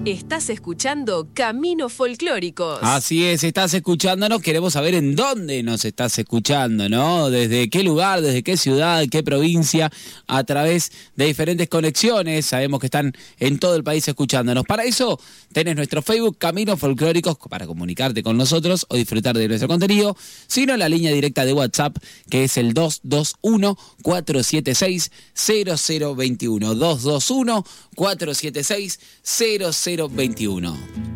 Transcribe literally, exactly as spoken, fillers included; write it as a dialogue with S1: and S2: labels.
S1: Estás escuchando Caminos Folclóricos.
S2: Así es, estás escuchándonos, queremos saber en dónde nos estás escuchando, ¿no? Desde qué lugar, desde qué ciudad, qué provincia, a través de diferentes conexiones. Sabemos que están en todo el país escuchándonos. Para eso tenés nuestro Facebook Caminos Folclóricos para comunicarte con nosotros o disfrutar de nuestro contenido, sino la línea directa de WhatsApp que es el dos dos uno, cuatro siete seis, cero cero dos uno, dos dos uno, cuatro siete seis, cero cero veintiuno.